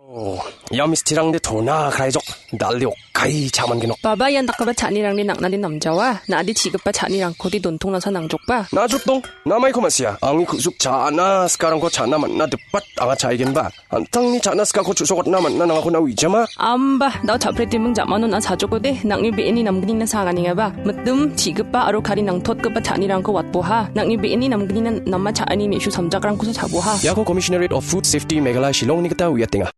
Yamistirang de thona khaijok dalio kai chaman gino. Baba yan nakaba chanirang ni nakna din namjawa. Na adi chigap pa chanirang ko di dontong nasa nangjok pa. Na jutong namay ko masya. Ang ikusuk chana sekarang ko chana man na depat anga chaigen ba. Antang ni chana ska ko chusokot naman na nangako na wijama. Amba daw chapre timung jamano na sajoko de nakni beini namgni na sangani nga ba. Mutum chigap pa aro kari nang tot ka pa chanirang ko watboha. Nakni beini namgni na namma chani mishu samjakrang ko sa chaboha. Yako Commissionerate of Food Safety Meghalaya Shillong nikata wiyatinga.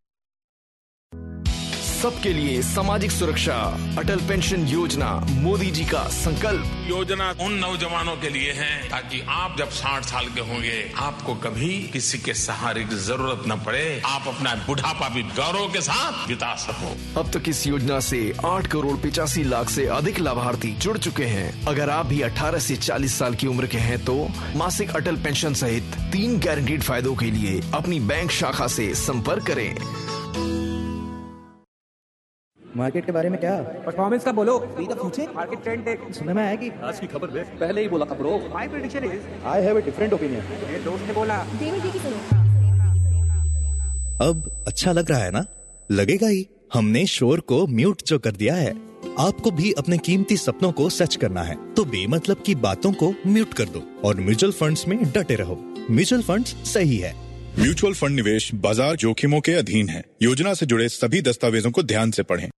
सबके लिए सामाजिक सुरक्षा अटल pension योजना मोदी जी का संकल्प। योजना उन नौजवानों के लिए है ताकि आप जब 60 साल के होंगे आपको कभी किसी के सहारे की जरूरत न पड़े, आप अपना बुढ़ापा भी गौरव के साथ बिता सको। अब तक इस योजना से 8 करोड़ 85 लाख से अधिक लाभार्थी जुड़ चुके हैं। अगर आप भी 18 से 40 साल की उम्र के हैं तो मासिक अटल पेंशन सहित 3 गारंटीड फायदों के लिए अपनी बैंक शाखा से संपर्क करें। मार्केट के बारे में क्या? परफॉर्मेंस का बोलो। पूछे मार्केट ट्रेंड देख। सुनने में आया कि आज की खबर देख। पहले ही बोला bro. My prediction is I have a different opinion. मेरे दोस्त ने बोला। अब अच्छा लग रहा है ना? लगेगा ही। हमने शोर को म्यूट जो कर दिया है। आपको भी अपने कीमती सपनों को सच करना है तो बेमतलब की बातों को म्यूट कर दो और म्यूचुअल फंड्स में डटे रहो। म्यूचुअल फंड्स सही है। म्यूचुअल फंड निवेश बाजार जोखिमों के अधीन है। योजना से जुड़े सभी दस्तावेजों को ध्यान से पढ़ें।